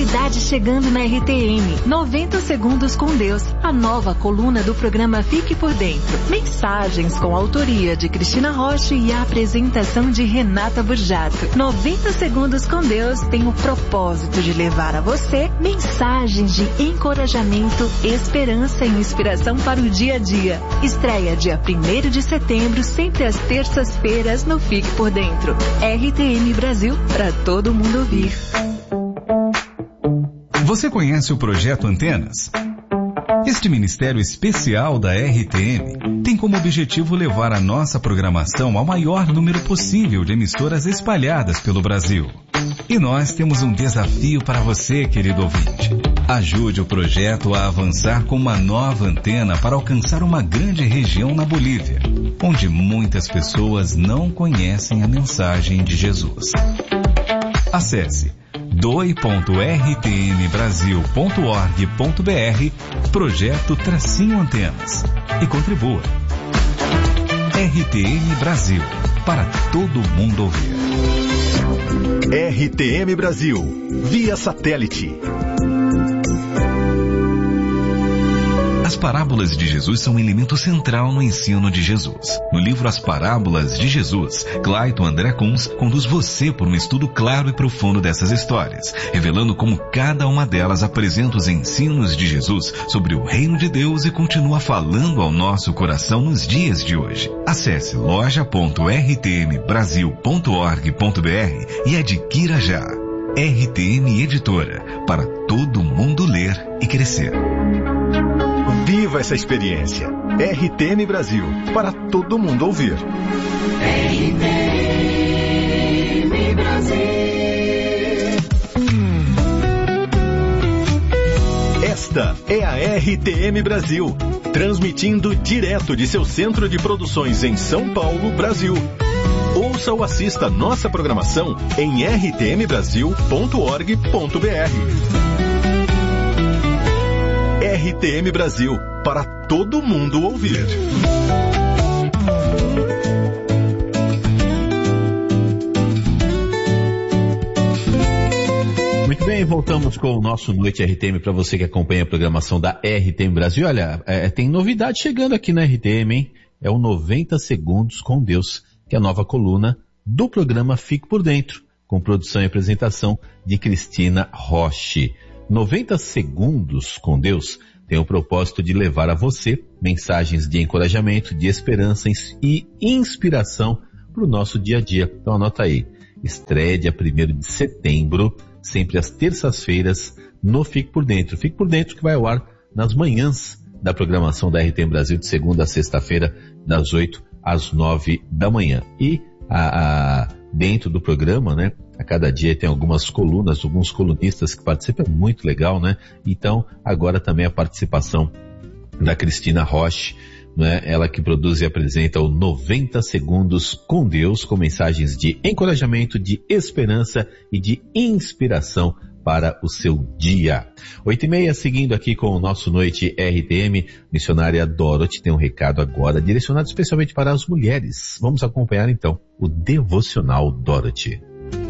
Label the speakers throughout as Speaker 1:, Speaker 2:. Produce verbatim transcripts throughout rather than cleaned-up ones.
Speaker 1: Novidade chegando na R T M. noventa segundos com Deus. A nova coluna do programa Fique por Dentro. Mensagens com a autoria de Cristina Rocha e a apresentação de Renata Burjato. noventa segundos com Deus tem o propósito de levar a você mensagens de encorajamento, esperança e inspiração para o dia a dia. Estreia dia primeiro de setembro, sempre às terças-feiras no Fique por Dentro. R T M Brasil, para todo mundo ouvir.
Speaker 2: Você conhece o Projeto Antenas? Este ministério especial da R T M tem como objetivo levar a nossa programação ao maior número possível de emissoras espalhadas pelo Brasil. E nós temos um desafio para você, querido ouvinte. Ajude o projeto a avançar com uma nova antena para alcançar uma grande região na Bolívia, onde muitas pessoas não conhecem a mensagem de Jesus. Acesse doe ponto r t m brasil ponto org ponto b r Projeto Tracinho Antenas e contribua. R T M Brasil, para todo mundo ouvir.
Speaker 3: R T M Brasil, via satélite.
Speaker 2: As parábolas de Jesus são um elemento central no ensino de Jesus. No livro As Parábolas de Jesus, Clayton André Kunz conduz você por um estudo claro e profundo dessas histórias, revelando como cada uma delas apresenta os ensinos de Jesus sobre o reino de Deus e continua falando ao nosso coração nos dias de hoje. Acesse loja ponto r t m brasil ponto org ponto b r e adquira já. R T M Editora, para todo mundo ler e crescer.
Speaker 3: Viva essa experiência. R T M Brasil, para todo mundo ouvir.
Speaker 4: R T M Brasil.
Speaker 3: Esta é a R T M Brasil, transmitindo direto de seu centro de produções em São Paulo, Brasil. Ouça ou assista nossa programação em r t m brasil ponto org ponto b r. R T M Brasil, para todo mundo ouvir.
Speaker 5: Muito bem, voltamos com o nosso Noite R T M para você que acompanha a programação da R T M Brasil. Olha, é, tem novidade chegando aqui na R T M, hein? É o noventa segundos com Deus, que é a nova coluna do programa Fique por Dentro, com produção e apresentação de Cristina Rocha. noventa segundos com Deus tem o propósito de levar a você mensagens de encorajamento, de esperança e inspiração para o nosso dia a dia. Então anota aí, estreia dia primeiro de setembro, sempre às terças-feiras, no Fique por Dentro. Fique por Dentro, que vai ao ar nas manhãs da programação da R T M Brasil, de segunda a sexta-feira, das oito às nove da manhã. E a, a, dentro do programa, né, a cada dia tem algumas colunas, alguns colunistas que participam, é muito legal, né? Então, agora também a participação da Cristina Rocha, né? Ela que produz e apresenta o noventa segundos com Deus, com mensagens de encorajamento, de esperança e de inspiração para o seu dia. Oito e meia, seguindo aqui com o nosso Noite R T M, missionária Dorothy tem um recado agora, direcionado especialmente para as mulheres. Vamos acompanhar então o Devocional Dorothy.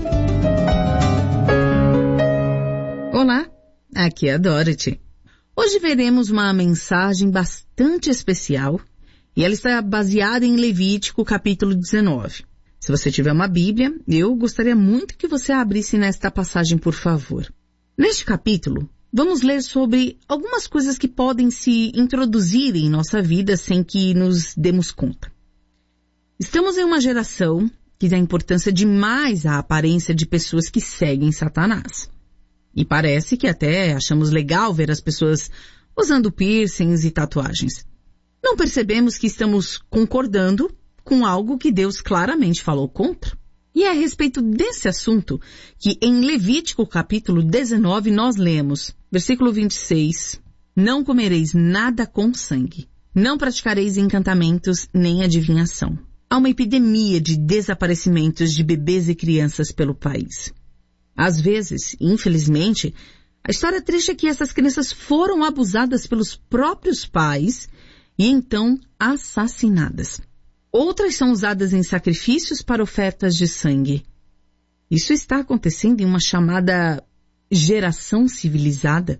Speaker 6: Olá, aqui é a Dorothy. Hoje veremos uma mensagem bastante especial e ela está baseada em Levítico capítulo dezenove. Se você tiver uma Bíblia, eu gostaria muito que você abrisse nesta passagem, por favor. Neste capítulo, vamos ler sobre algumas coisas que podem se introduzir em nossa vida sem que nos demos conta. Estamos em uma geração que dá importância demais à aparência de pessoas que seguem Satanás. E parece que até achamos legal ver as pessoas usando piercings e tatuagens. Não percebemos que estamos concordando com algo que Deus claramente falou contra? E é a respeito desse assunto que em Levítico capítulo dezenove nós lemos, versículo vinte e seis, não comereis nada com sangue, não praticareis encantamentos nem adivinhação. Há uma epidemia de desaparecimentos de bebês e crianças pelo país. Às vezes, infelizmente, a história triste é que essas crianças foram abusadas pelos próprios pais e então assassinadas. Outras são usadas em sacrifícios para ofertas de sangue. Isso está acontecendo em uma chamada geração civilizada?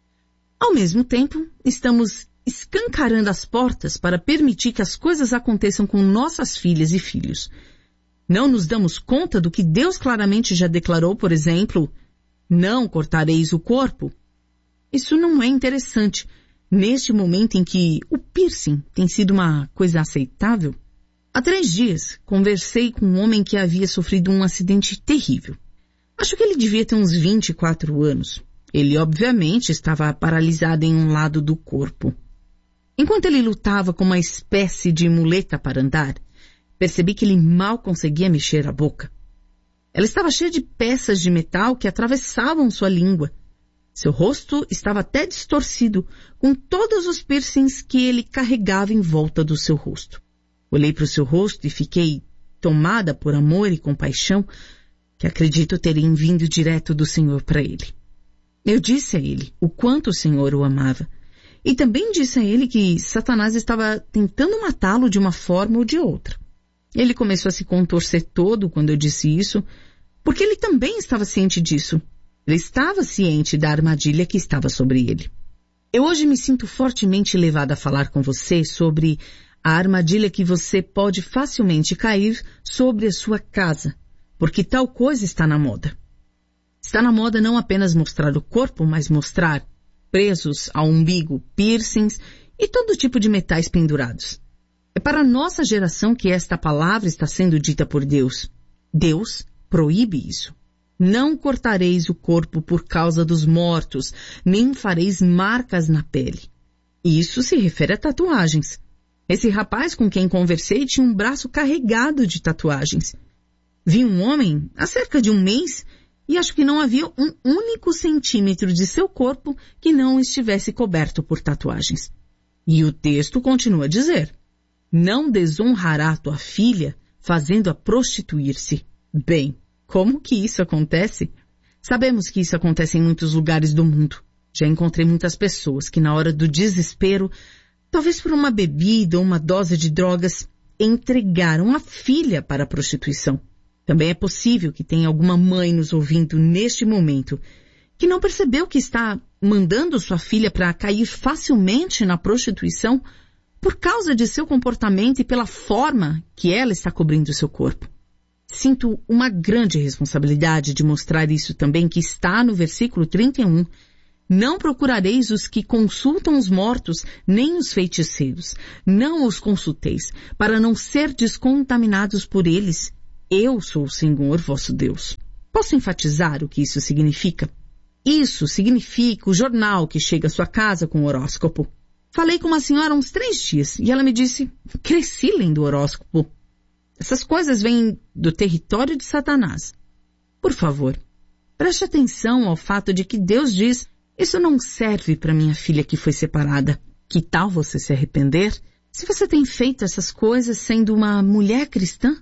Speaker 6: Ao mesmo tempo, estamos escancarando as portas para permitir que as coisas aconteçam com nossas filhas e filhos. Não nos damos conta do que Deus claramente já declarou, por exemplo, não cortareis o corpo. Isso não é interessante, neste momento em que o piercing tem sido uma coisa aceitável. Há três dias, conversei com um homem que havia sofrido um acidente terrível. Acho que ele devia ter uns vinte e quatro anos. Ele, obviamente, estava paralisado em um lado do corpo. Enquanto ele lutava com uma espécie de muleta para andar, percebi que ele mal conseguia mexer a boca. Ela estava cheia de peças de metal que atravessavam sua língua. Seu rosto estava até distorcido, com todos os piercings que ele carregava em volta do seu rosto. Olhei para o seu rosto e fiquei tomada por amor e compaixão, que acredito terem vindo direto do Senhor para ele. Eu disse a ele o quanto o Senhor o amava, e também disse a ele que Satanás estava tentando matá-lo de uma forma ou de outra. Ele começou a se contorcer todo quando eu disse isso, porque ele também estava ciente disso. Ele estava ciente da armadilha que estava sobre ele. Eu hoje me sinto fortemente levada a falar com você sobre a armadilha que você pode facilmente cair sobre a sua casa, porque tal coisa está na moda. Está na moda não apenas mostrar o corpo, mas mostrar presos ao umbigo, piercings e todo tipo de metais pendurados. É para a nossa geração que esta palavra está sendo dita por Deus. Deus proíbe isso. Não cortareis o corpo por causa dos mortos, nem fareis marcas na pele. Isso se refere a tatuagens. Esse rapaz com quem conversei tinha um braço carregado de tatuagens. Vi um homem há cerca de um mês e acho que não havia um único centímetro de seu corpo que não estivesse coberto por tatuagens. E o texto continua a dizer: não desonrará tua filha fazendo-a prostituir-se. Bem, como que isso acontece? Sabemos que isso acontece em muitos lugares do mundo. Já encontrei muitas pessoas que na hora do desespero, talvez por uma bebida ou uma dose de drogas, entregaram a filha para a prostituição. Também é possível que tenha alguma mãe nos ouvindo neste momento que não percebeu que está mandando sua filha para cair facilmente na prostituição por causa de seu comportamento e pela forma que ela está cobrindo seu corpo. Sinto uma grande responsabilidade de mostrar isso também, que está no versículo trinta e um. Não procurareis os que consultam os mortos, nem os feiticeiros. Não os consulteis, para não ser descontaminados por eles. Eu sou o Senhor, vosso Deus. Posso enfatizar o que isso significa? Isso significa o jornal que chega à sua casa com o horóscopo. Falei com uma senhora há uns três dias e ela me disse: cresci lendo o horóscopo. Essas coisas vêm do território de Satanás. Por favor, preste atenção ao fato de que Deus diz: isso não serve para minha filha que foi separada. Que tal você se arrepender se você tem feito essas coisas sendo uma mulher cristã?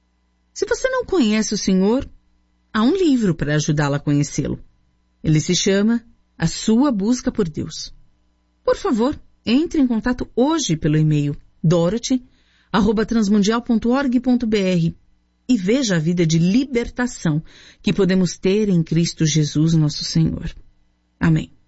Speaker 6: Se você não conhece o Senhor, há um livro para ajudá-la a conhecê-lo. Ele se chama A Sua Busca por Deus. Por favor, entre em contato hoje pelo e-mail dorothy arroba transmundial ponto org ponto br e veja a vida de libertação que podemos ter em Cristo Jesus, nosso Senhor. Amém.